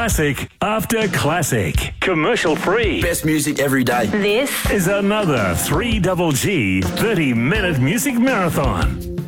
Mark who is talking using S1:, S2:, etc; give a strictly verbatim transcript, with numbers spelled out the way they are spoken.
S1: Classic after classic. Commercial free.
S2: Best music every day.
S3: This
S1: is another three Double G thirty minute music marathon.